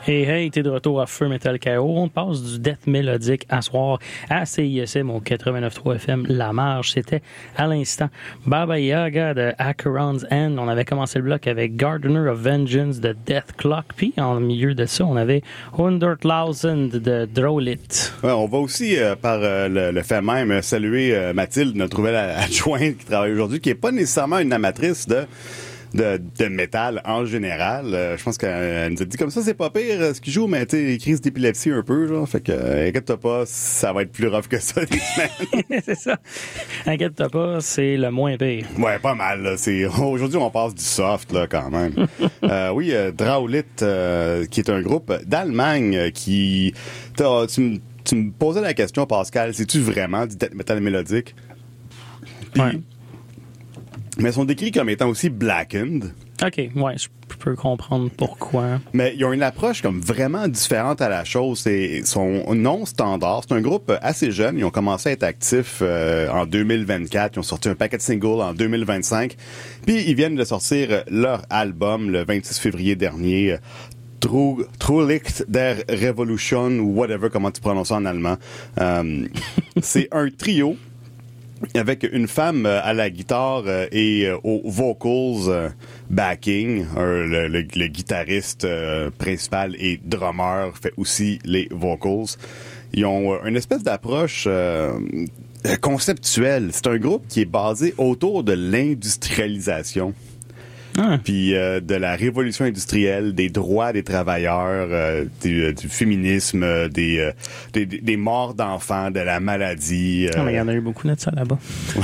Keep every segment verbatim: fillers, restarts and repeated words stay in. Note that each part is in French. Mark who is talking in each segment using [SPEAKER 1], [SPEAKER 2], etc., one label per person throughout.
[SPEAKER 1] Hey, hey, t'es de retour à Feu Metal K O. On passe du death mélodique à soir à C I S M au quatre-vingt-neuf trois F M. La Marge, c'était à l'instant Baba Yaga de Acheron's End. On avait commencé le bloc avec Gardener of Vengeance de Death Clock. Puis en milieu de ça, on avait Hundred Thousand de Drowlit.
[SPEAKER 2] Ouais, on va aussi, euh, par euh, le, le fait même, saluer euh, Mathilde, notre nouvelle adjointe qui travaille aujourd'hui, qui n'est pas nécessairement une amatrice de... De, de métal en général. Euh, je pense qu'elle nous a dit comme ça, c'est pas pire euh, ce qu'il joue, mais tu sais, crise d'épilepsie un peu, genre. Fait que, euh, inquiète-toi pas, ça va être plus rough que ça des semaines.
[SPEAKER 1] C'est ça. Inquiète-toi pas, c'est le moins pire.
[SPEAKER 2] Ouais, pas mal, là. C'est, aujourd'hui, on passe du soft, là, quand même. euh, oui, euh, Drowlit, euh, qui est un groupe d'Allemagne qui... T'as, tu, m- tu me posais la question, Pascal, c'est-tu vraiment du death metal mélodique? Puis,
[SPEAKER 1] Ouais.
[SPEAKER 2] mais ils sont décrits comme étant aussi blackened.
[SPEAKER 1] OK, ouais, je peux comprendre pourquoi.
[SPEAKER 2] Mais ils ont une approche comme vraiment différente à la chose. C'est son non standard. C'est un groupe assez jeune. Ils ont commencé à être actifs euh, en deux mille vingt-quatre. Ils ont sorti un paquet de singles en deux mille vingt-cinq. Puis ils viennent de sortir leur album le vingt-six février dernier. True, True Licht der Revolution ou whatever, comment tu prononces ça en allemand. Euh, c'est un trio avec une femme euh, à la guitare euh, et euh, aux vocals euh, backing. Euh, le, le, le guitariste euh, principal et drummer fait aussi les vocals. Ils ont euh, une espèce d'approche euh, conceptuelle. C'est un groupe qui est basé autour de l'industrialisation.
[SPEAKER 1] Ah.
[SPEAKER 2] Puis euh, de la révolution industrielle, des droits des travailleurs, euh, du, euh, du féminisme, euh, des, euh, des des morts d'enfants, de la maladie. Euh...
[SPEAKER 1] Ah, mais il y en a eu beaucoup de ça là-bas.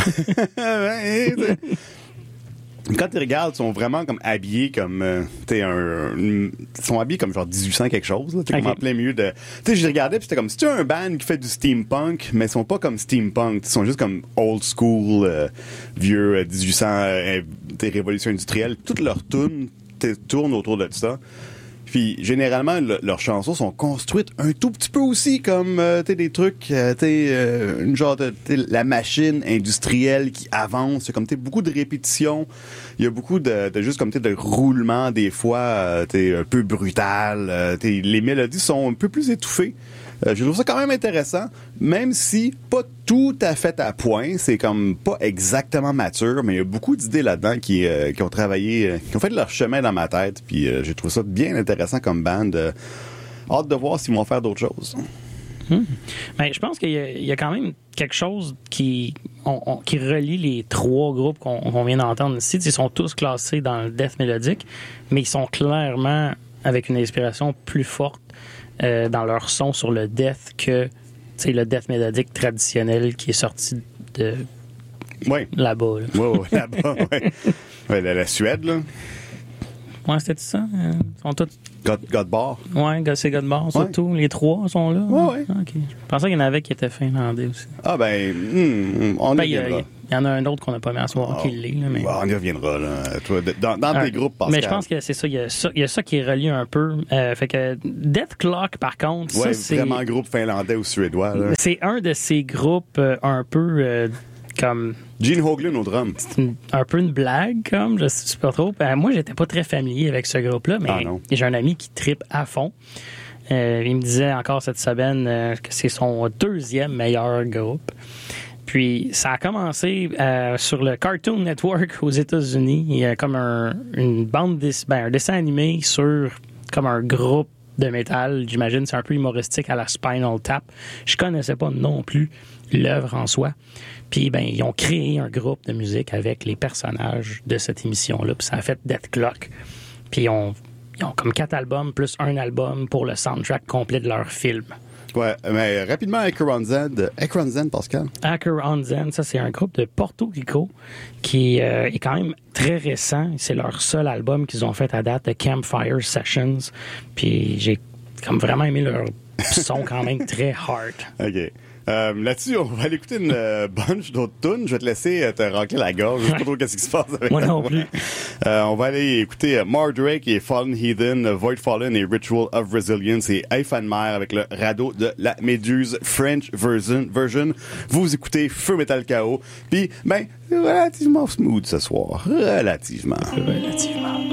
[SPEAKER 2] Quand tu regardes, ils sont vraiment comme habillés comme euh, tu sais un ils sont habillés comme genre dix-huit cents quelque chose là, tu sais
[SPEAKER 1] okay.
[SPEAKER 2] Comme en plein milieu de tu sais je regardais puis c'était comme c'est un band qui fait du steampunk mais ils sont pas comme steampunk, ils sont juste comme old school euh, vieux euh, dix-huit cents euh, des révolutions industrielles, toutes leurs tunes tournent autour de ça. Puis généralement le, leurs chansons sont construites un tout petit peu aussi comme euh, tu sais des trucs euh, tu sais euh, une genre de la machine industrielle qui avance, c'est comme tu sais beaucoup de répétitions, il y a beaucoup de, de juste comme tu sais de roulements des fois euh, tu sais un peu brutal, euh, tu sais les mélodies sont un peu plus étouffées. Euh, je trouve ça quand même intéressant, même si pas tout à fait à point, c'est comme pas exactement mature, mais il y a beaucoup d'idées là-dedans qui, euh, qui ont travaillé, euh, qui ont fait leur chemin dans ma tête, puis euh, j'ai trouvé ça bien intéressant comme band. Euh, hâte de voir s'ils vont faire d'autres choses.
[SPEAKER 1] Hum. Ben, je pense qu'il y a, il y a quand même quelque chose qui, on, on, qui relie les trois groupes qu'on, qu'on vient d'entendre ici. Ils sont tous classés dans le death mélodique, mais ils sont clairement avec une inspiration plus forte Euh, dans leur son sur le death que le death mélodique traditionnel qui est sorti de
[SPEAKER 2] ouais.
[SPEAKER 1] là-bas. Là.
[SPEAKER 2] Ouais, ouais, là-bas, ouais. Ouais, la, la Suède, là.
[SPEAKER 1] Ouais, c'était ça? Euh, ils sont tous...
[SPEAKER 2] God, Godbar.
[SPEAKER 1] Ouais, c'est Godbar, ouais. Surtout. Les trois sont là.
[SPEAKER 2] Ouais, ouais.
[SPEAKER 1] Ah, okay. Je pensais qu'il y en avait qui étaient finlandais aussi.
[SPEAKER 2] Ah, ben, hmm, on
[SPEAKER 1] ben,
[SPEAKER 2] y reviendra.
[SPEAKER 1] Il y en a un autre qu'on n'a pas mis à soir
[SPEAKER 2] oh,
[SPEAKER 1] qui l'est. Là, mais...
[SPEAKER 2] bah, on y reviendra. Là. Toi, dans dans
[SPEAKER 1] ah,
[SPEAKER 2] tes groupes, Pascal.
[SPEAKER 1] Mais je pense que c'est ça. Il y a ça, il y a ça qui est relié un peu. Euh, fait que Death Clock, par contre,
[SPEAKER 2] ouais,
[SPEAKER 1] ça, c'est...
[SPEAKER 2] vraiment groupe finlandais ou suédois. Là.
[SPEAKER 1] C'est un de ces groupes euh, un peu... Euh, comme
[SPEAKER 2] Gene Hoglan au drum.
[SPEAKER 1] C'est une, un peu une blague, comme, je sais pas trop. Ben, moi, j'étais pas très familier avec ce groupe-là, mais
[SPEAKER 2] ah,
[SPEAKER 1] j'ai un ami qui trippe à fond. Euh, il me disait encore cette semaine euh, que c'est son deuxième meilleur groupe. Puis, ça a commencé euh, sur le Cartoon Network aux États-Unis. Il y a comme un, une bande, dess- ben, un dessin animé sur comme un groupe de métal. J'imagine c'est un peu humoristique à la Spinal Tap. Je connaissais pas non plus l'œuvre en soi. Puis, ben, ils ont créé un groupe de musique avec les personnages de cette émission-là. Puis, ça a fait Death Clock. Puis, ils ont, ils ont comme quatre albums plus un album pour le soundtrack complet de leur film.
[SPEAKER 2] Ouais, mais rapidement, Acheron's End. Acheron's End, Pascal?
[SPEAKER 1] Acheron's End, ça, c'est un groupe de Porto Rico qui euh, est quand même très récent. C'est leur seul album qu'ils ont fait à date, The Campfire Sessions. Puis, j'ai comme vraiment aimé leur son quand même très hard.
[SPEAKER 2] OK. Euh, là-dessus, on va aller écouter une euh, bunch d'autres tunes. Je vais te laisser euh, te racler la gorge. Je sais pas trop qu'est-ce qui se passe avec
[SPEAKER 1] moi
[SPEAKER 2] ça.
[SPEAKER 1] non plus.
[SPEAKER 2] Euh, on va aller écouter euh, Mardrake et Fallen Heathen, Void Fallen et Ritual of Resilience et Eiphanmer avec le radeau de la Méduse French version. version. Vous écoutez Feu Metal K O. Puis, ben, relativement smooth ce soir. Relativement.
[SPEAKER 1] Relativement.